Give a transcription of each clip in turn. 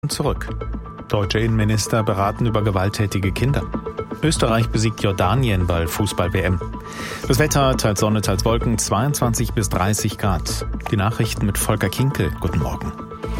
Zurück. Deutsche Innenminister beraten über gewalttätige Kinder. Österreich besiegt Jordanien bei Fußball-WM. Das Wetter, teils Sonne, teils Wolken, 22 bis 30 Grad. Die Nachrichten mit Volker Kinkel. Guten Morgen.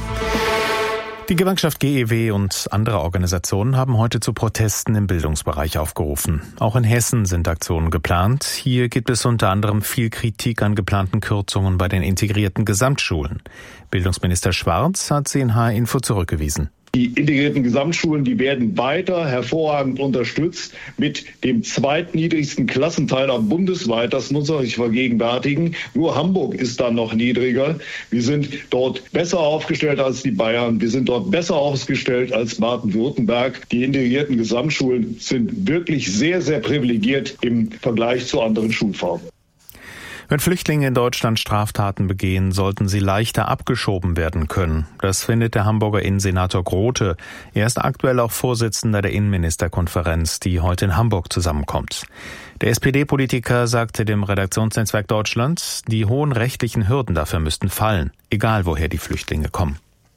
Die Gewerkschaft GEW und andere Organisationen haben heute zu Protesten im Bildungsbereich aufgerufen. Auch in Hessen sind Aktionen geplant. Hier gibt es unter anderem viel Kritik an geplanten Kürzungen bei den integrierten Gesamtschulen. Bildungsminister Schwarz hat sie in HR-Info zurückgewiesen. Die integrierten Gesamtschulen, die werden weiter hervorragend unterstützt mit dem zweitniedrigsten Klassenteiler bundesweit. Das muss man sich vergegenwärtigen. Nur Hamburg ist da noch niedriger. Wir sind dort besser aufgestellt als die Bayern. Wir sind dort besser aufgestellt als Baden-Württemberg. Die integrierten Gesamtschulen sind wirklich sehr, sehr privilegiert im Vergleich zu anderen Schulformen. Wenn Flüchtlinge in Deutschland Straftaten begehen, sollten sie leichter abgeschoben werden können. Das findet der Hamburger Innensenator Grote. Er ist aktuell auch Vorsitzender der Innenministerkonferenz, die heute in Hamburg zusammenkommt. Der SPD-Politiker sagte dem Redaktionsnetzwerk Deutschland, die hohen rechtlichen Hürden dafür müssten fallen, egal woher die Flüchtlinge kommen.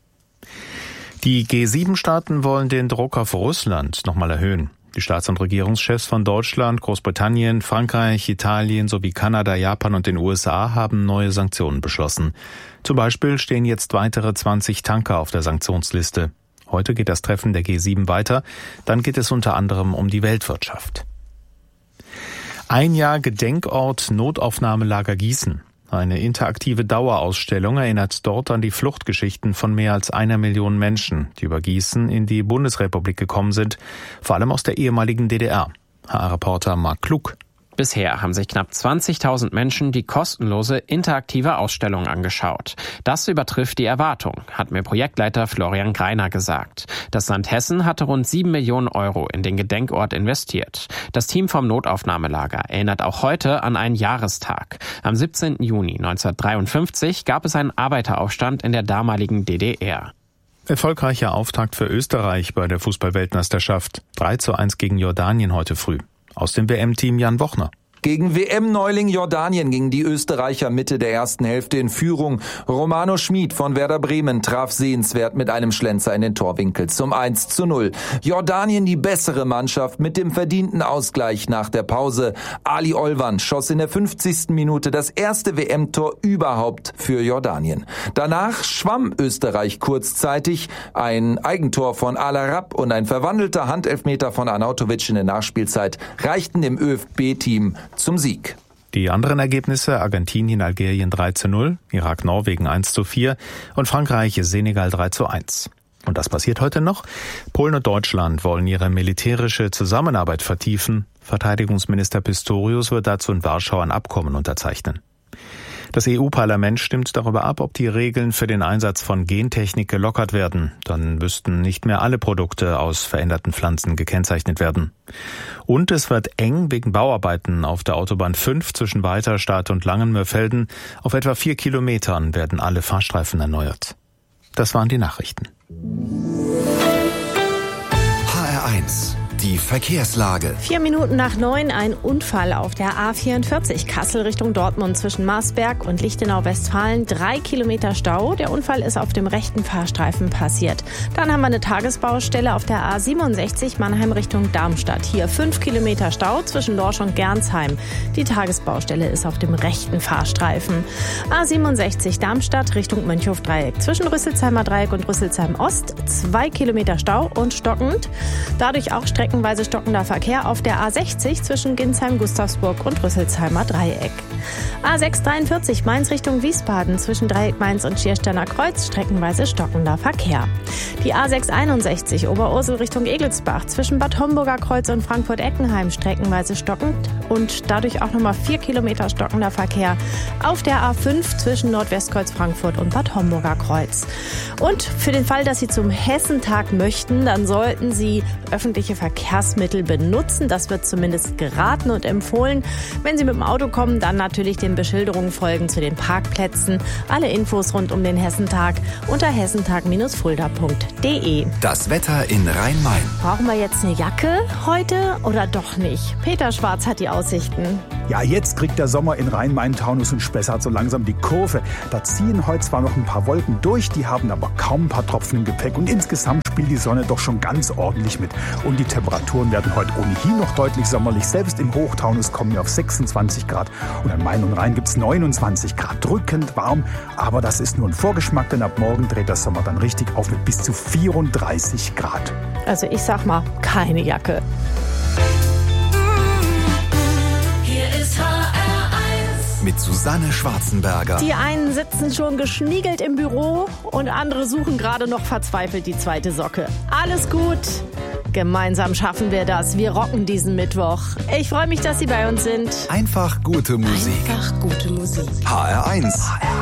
Die G7-Staaten wollen den Druck auf Russland nochmal erhöhen. Die Staats- und Regierungschefs von Deutschland, Großbritannien, Frankreich, Italien sowie Kanada, Japan und den USA haben neue Sanktionen beschlossen. Zum Beispiel stehen jetzt weitere 20 Tanker auf der Sanktionsliste. Heute geht das Treffen der G7 weiter. Dann geht es unter anderem um die Weltwirtschaft. Ein Jahr Gedenkort Notaufnahmelager Gießen. Eine interaktive Dauerausstellung erinnert dort an die Fluchtgeschichten von mehr als 1 Million Menschen, die über Gießen in die Bundesrepublik gekommen sind, vor allem aus der ehemaligen DDR. HR-Reporter Marc Klug. Bisher haben sich knapp 20.000 Menschen die kostenlose interaktive Ausstellung angeschaut. Das übertrifft die Erwartung, hat mir Projektleiter Florian Greiner gesagt. Das Land Hessen hatte rund 7 Millionen Euro in den Gedenkort investiert. Das Team vom Notaufnahmelager erinnert auch heute an einen Jahrestag. Am 17. Juni 1953 gab es einen Arbeiteraufstand in der damaligen DDR. Erfolgreicher Auftakt für Österreich bei der Fußball-Weltmeisterschaft. 3:1 gegen Jordanien heute früh. Aus dem WM-Team Jan Wochner. Gegen WM-Neuling Jordanien gingen die Österreicher Mitte der ersten Hälfte in Führung. Romano Schmid von Werder Bremen traf sehenswert mit einem Schlenzer in den Torwinkel zum 1:0. Jordanien die bessere Mannschaft mit dem verdienten Ausgleich nach der Pause. Ali Olvan schoss in der 50. Minute das erste WM-Tor überhaupt für Jordanien. Danach schwamm Österreich kurzzeitig. Ein Eigentor von Al-Arab und ein verwandelter Handelfmeter von Arnautovic in der Nachspielzeit reichten dem ÖFB-Team zum Sieg. Die anderen Ergebnisse: Argentinien, Algerien 3:0, Irak, Norwegen 1:4 und Frankreich, Senegal 3:1. Und das passiert heute noch. Polen und Deutschland wollen ihre militärische Zusammenarbeit vertiefen. Verteidigungsminister Pistorius wird dazu in Warschau ein Abkommen unterzeichnen. Das EU-Parlament stimmt darüber ab, ob die Regeln für den Einsatz von Gentechnik gelockert werden. Dann müssten nicht mehr alle Produkte aus veränderten Pflanzen gekennzeichnet werden. Und es wird eng wegen Bauarbeiten auf der Autobahn 5 zwischen Weiterstadt und Langenmörfelden. Auf etwa 4 Kilometern werden alle Fahrstreifen erneuert. Das waren die Nachrichten. HR1, die Verkehrslage. 8:04, ein Unfall auf der A44 Kassel Richtung Dortmund zwischen Marsberg und Lichtenau-Westfalen. 3 Kilometer Stau. Der Unfall ist auf dem rechten Fahrstreifen passiert. Dann haben wir eine Tagesbaustelle auf der A67 Mannheim Richtung Darmstadt. Hier 5 Kilometer Stau zwischen Lorsch und Gernsheim. Die Tagesbaustelle ist auf dem rechten Fahrstreifen. A67 Darmstadt Richtung Mönchhof-Dreieck. Zwischen Rüsselsheimer Dreieck und Rüsselsheim Ost 2 Kilometer Stau und stockend. Dadurch auch streckenweise stockender Verkehr auf der A60 zwischen Ginsheim, Gustavsburg und Rüsselsheimer Dreieck. A643 Mainz Richtung Wiesbaden zwischen Dreieck Mainz und Schiersteiner Kreuz streckenweise stockender Verkehr. Die A661 Oberursel Richtung Egelsbach zwischen Bad Homburger Kreuz und Frankfurt-Eckenheim streckenweise stockend und dadurch auch nochmal 4 Kilometer stockender Verkehr auf der A5 zwischen Nordwestkreuz Frankfurt und Bad Homburger Kreuz. Und für den Fall, dass Sie zum Hessentag möchten, dann sollten Sie öffentliche Verkehrsmittel benutzen. Das wird zumindest geraten und empfohlen. Wenn Sie mit dem Auto kommen, dann natürlich natürlich den Beschilderungen folgen zu den Parkplätzen. Alle Infos rund um den Hessentag unter hessentag-fulda.de. Das Wetter in Rhein-Main. Brauchen wir jetzt eine Jacke heute oder doch nicht? Peter Schwarz hat die Aussichten. Ja, jetzt kriegt der Sommer in Rhein-Main, Taunus und Spessart so langsam die Kurve. Da ziehen heute zwar noch ein paar Wolken durch, die haben aber kaum ein paar Tropfen im Gepäck. Und insgesamt spielt die Sonne doch schon ganz ordentlich mit. Und die Temperaturen werden heute ohnehin noch deutlich sommerlich. Selbst im Hochtaunus kommen wir auf 26 Grad. Und an Main und Rhein gibt es 29 Grad. Drückend warm. Aber das ist nur ein Vorgeschmack, denn ab morgen dreht der Sommer dann richtig auf mit bis zu 34 Grad. Also ich sag mal, keine Jacke. Mit Susanne Schwarzenberger. Die einen sitzen schon geschniegelt im Büro und andere suchen gerade noch verzweifelt die zweite Socke. Alles gut. Gemeinsam schaffen wir das. Wir rocken diesen Mittwoch. Ich freue mich, dass Sie bei uns sind. Einfach gute Musik. Einfach gute Musik. HR1.